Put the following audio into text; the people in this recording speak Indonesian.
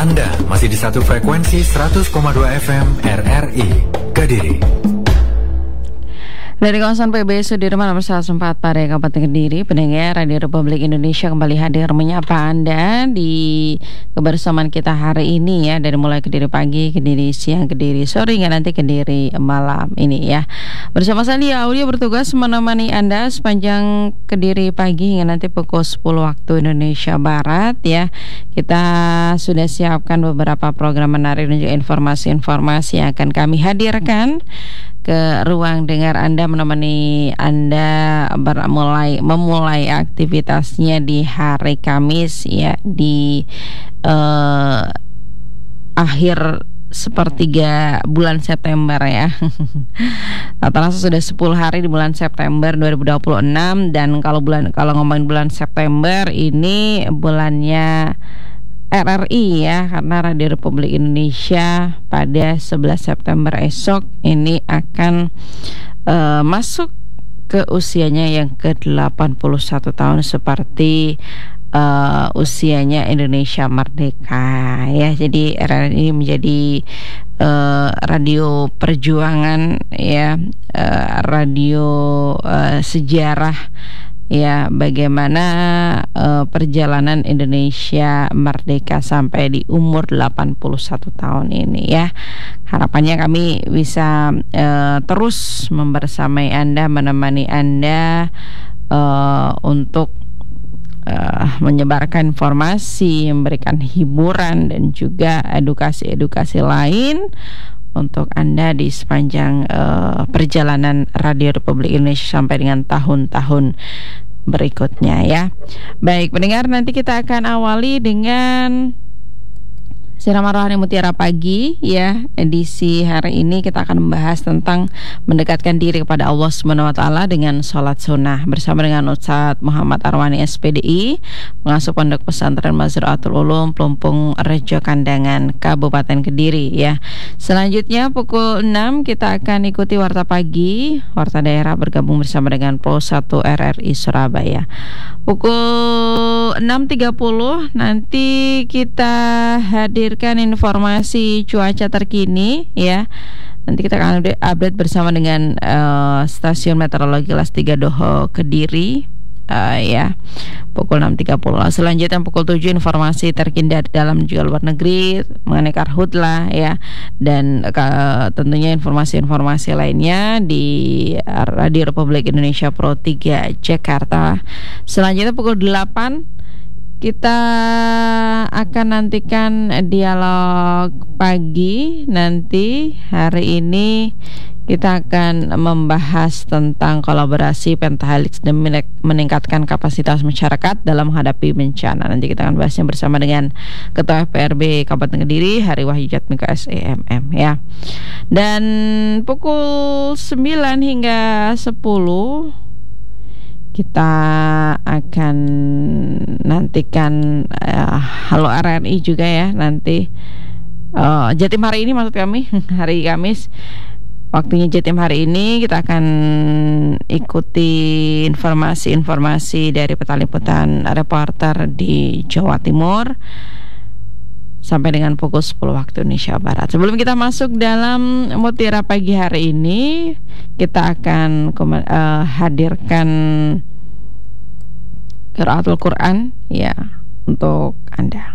Anda masih di satu frekuensi 100,2 FM RRI Kediri. Dari kawasan PB Sudirman nomor 104 pada Kabupaten Kediri, pendengar Radio Republik Indonesia kembali hadir menyapa Anda di kebersamaan kita hari ini ya, dari mulai Kediri pagi, Kediri siang, Kediri sore hingga nanti Kediri malam ini ya. Bersama saya Aulia bertugas menemani Anda sepanjang Kediri pagi hingga nanti pukul 10 waktu Indonesia Barat ya. Kita sudah siapkan beberapa program menarik dan juga informasi-informasi yang akan kami hadirkan ke ruang dengar Anda, menemani Anda memulai aktivitasnya di hari Kamis ya, di akhir sepertiga bulan September ya. Rata-rata sudah 10 hari di bulan September 2026, dan kalau ngomongin bulan September ini bulannya RRI ya, karena Radio Republik Indonesia pada 11 September esok ini akan masuk ke usianya yang ke-81 tahun seperti usianya Indonesia merdeka ya. Jadi RRI menjadi radio perjuangan ya, radio sejarah ya, bagaimana perjalanan Indonesia merdeka sampai di umur 81 tahun ini ya. Harapannya kami bisa terus membersamai Anda, menemani Anda untuk menyebarkan informasi, memberikan hiburan dan juga edukasi-edukasi lain untuk Anda di sepanjang perjalanan Radio Republik Indonesia sampai dengan tahun-tahun berikutnya ya. Baik pendengar, nanti kita akan awali dengan Sirama Rohani Mutiara Pagi ya. Edisi hari ini kita akan membahas tentang mendekatkan diri kepada Allah SWT dengan sholat sunnah bersama dengan Ustadz Muhammad Arwani SPDI, pengasuh Pondok Pesantren Mazraatul Ulum Plumpung Rejo Kandangan, Kabupaten Kediri ya. Selanjutnya pukul 6 kita akan ikuti Warta Pagi, Warta Daerah bergabung bersama dengan Pos 1 RRI Surabaya. Pukul 6.30 nanti kita hadirkan informasi cuaca terkini ya. Nanti kita akan update bersama dengan stasiun meteorologi kelas 3 Doho Kediri ya, pukul 6.30. Selanjutnya pukul 7 informasi terkini dari dalam juga luar negeri mengenai Karhutlah ya, dan tentunya informasi-informasi lainnya di Radio Republik Indonesia Pro 3 Jakarta. Selanjutnya pukul 8 kita akan nantikan dialog pagi. Nanti hari ini kita akan membahas tentang kolaborasi Pentahelix demi meningkatkan kapasitas masyarakat dalam menghadapi bencana. Nanti kita akan bahasnya bersama dengan Ketua PRB Kabupaten Kediri, Hari Wahyu Jatmiko SEMM ya. Dan pukul 9 hingga 10 kita akan nantikan Halo RRI juga ya. Nanti Jatim hari ini maksud kami hari Kamis, waktunya Jatim hari ini kita akan ikuti informasi-informasi dari Peta Liputan reporter di Jawa Timur sampai dengan pukul 10 waktu Indonesia Barat. Sebelum kita masuk dalam Mutiara Pagi hari ini, kita akan hadirkan Qiraatul Quran ya untuk Anda.